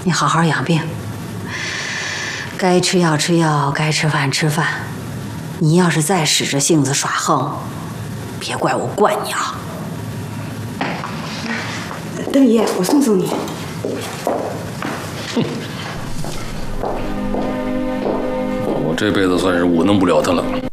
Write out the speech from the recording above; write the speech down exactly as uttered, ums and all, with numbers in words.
你好好养病，该吃药吃药，该吃饭吃饭。你要是再使着性子耍横，别怪我惯你啊！ 邓爷，我送送你。 哼，我这辈子算是忤弄不了他了。